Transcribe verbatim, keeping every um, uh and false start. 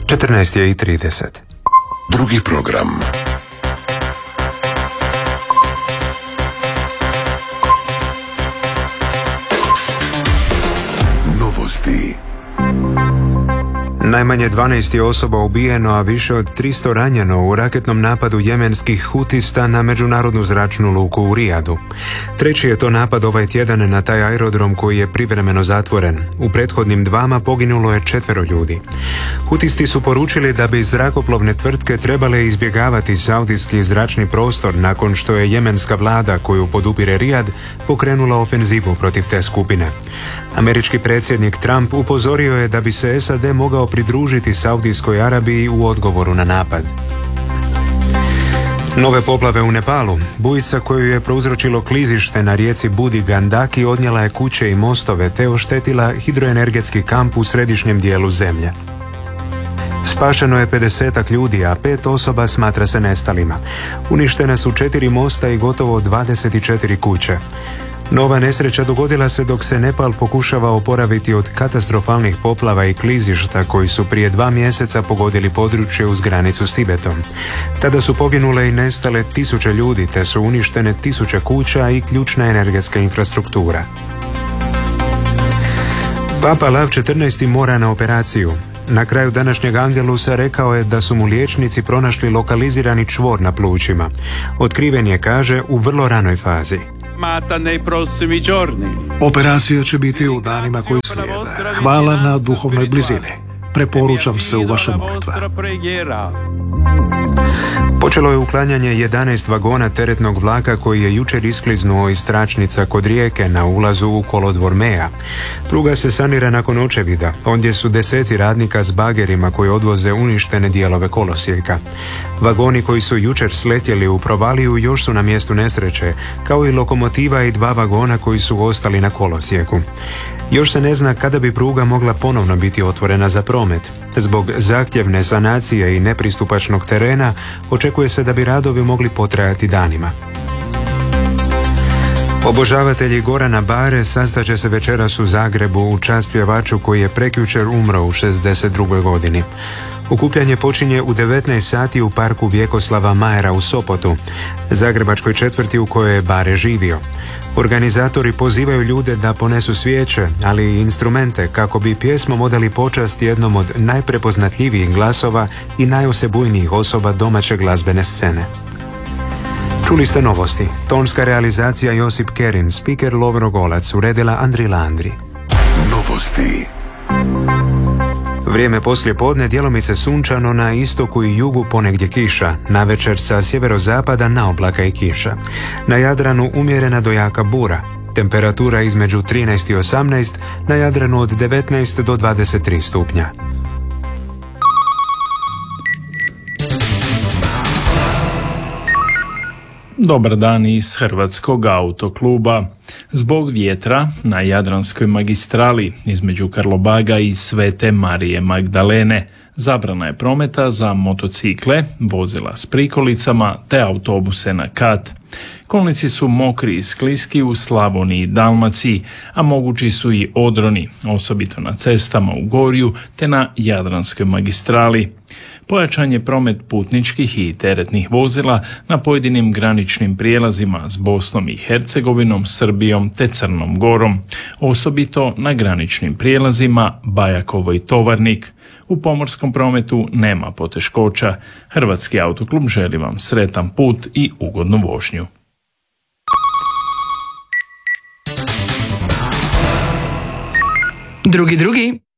četrnaest je i trideset. Drugi program. Novosti. Najmanje dvanaest je osoba ubijeno, a više od tristo ranjeno u raketnom napadu jemenskih hutista na međunarodnu zračnu luku u Rijadu. Treći je to napad ovaj tjedan na taj aerodrom koji je privremeno zatvoren. U prethodnim dvama poginulo je četvero ljudi. Hutisti su poručili da bi zrakoplovne tvrtke trebale izbjegavati saudijski zračni prostor nakon što je jemenska vlada, koju podupire Rijad, pokrenula ofenzivu protiv te skupine. Američki predsjednik Trump upozorio je da bi se S A D mogao pridružiti Saudijskoj Arabiji u odgovoru na napad. Nove poplave u Nepalu. Bujica koju je prouzročilo klizište na rijeci Budi Gandaki odnijela je kuće i mostove te oštetila hidroenergetski kamp u središnjem dijelu zemlje. Spašeno je pedesetak ljudi, a pet osoba smatra se nestalima. Uništene su četiri mosta i gotovo dvadeset četiri kuće. Nova nesreća dogodila se dok se Nepal pokušava oporaviti od katastrofalnih poplava i klizišta koji su prije dva mjeseca pogodili područje uz granicu s Tibetom. Tada su poginule i nestale tisuće ljudi, te su uništene tisuće kuća i ključna energetska infrastruktura. Papa Lav četrnaesti mora na operaciju. Na kraju današnjeg Angelusa rekao je da su mu liječnici pronašli lokalizirani čvor na plućima. Otkriven je, kaže, u vrlo ranoj fazi. Operacija će biti u danima koji slijede. Hvala na duhovnoj blizini. Preporučam se u vaše molitve. Počelo je uklanjanje jedanaest vagona teretnog vlaka koji je jučer iskliznuo iz tračnica kod Rijeke na ulazu u kolodvor Meja. Pruga se sanira nakon očevida. Ondje su deseci radnika s bagerima koji odvoze uništene dijelove kolosijeka. Vagoni koji su jučer sletjeli u provaliju još su na mjestu nesreće, kao i lokomotiva i dva vagona koji su ostali na kolosijeku. Još se ne zna kada bi pruga mogla ponovno biti otvorena za promet. Zbog zahtjevne sanacije i nepristupačnog terena očekuje se da bi radovi mogli potrajati danima. Obožavatelji Gorana Bare sastaće se večeras u Zagrebu u čast pjevaču koji je prekjučer umro u šezdeset drugoj godini. Okupljanje počinje u devetnaest sati u parku Vjekoslava Majera u Sopotu, zagrebačkoj četvrti u kojoj je Bare živio. Organizatori pozivaju ljude da ponesu svijeće, ali i instrumente kako bi pjesmom odali počast jednom od najprepoznatljivijih glasova i najosebujnijih osoba domaće glazbene scene. Čuli ste novosti. Tonska realizacija Josip Kerin, spiker Lovro Golac, uredila Andrila Andri. Novosti. Vrijeme poslije podne djelomice sunčano, na istoku i jugu ponegdje kiša, navečer sa sjeverozapada na oblaka i kiša. Na Jadranu umjerena do jaka bura. Temperatura između trinaest i osamnaest, na Jadranu od devetnaest do dvadeset tri stupnja. Dobar dan iz Hrvatskog autokluba. Zbog vjetra na Jadranskoj magistrali između Karlobaga i Svete Marije Magdalene zabrana je prometa za motocikle, vozila s prikolicama te autobuse na kat. Kolnici su mokri i skliski u Slavoniji i Dalmaciji, a mogući su i odroni, osobito na cestama u Gorju te na Jadranskoj magistrali. Pojačan je promet putničkih i teretnih vozila na pojedinim graničnim prijelazima s Bosnom i Hercegovinom, Srbijom te Crnom Gorom, osobito na graničnim prijelazima Bajakovo i Tovarnik. U pomorskom prometu nema poteškoća. Hrvatski autoklub želi vam sretan put i ugodnu vožnju. Drugi, drugi.